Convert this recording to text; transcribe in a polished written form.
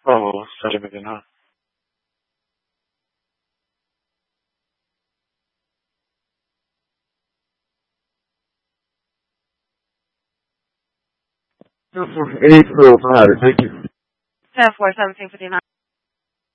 Oh, sarebbe di no. Any pro provider, thank you. 10-4-17-59.